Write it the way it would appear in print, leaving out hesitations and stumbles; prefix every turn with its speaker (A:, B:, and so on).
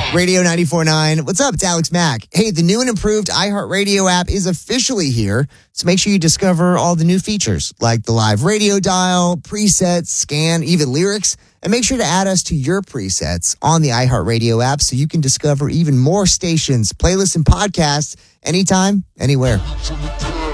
A: Radio 94.9. What's up? It's Alex Mack. Hey, the new and improved iHeartRadio app is officially here. So make sure you discover all the new features like the live radio dial, presets, scan, even lyrics. And make sure to add us to your presets on the iHeartRadio app so you can discover even more stations, playlists, and podcasts anytime, anywhere.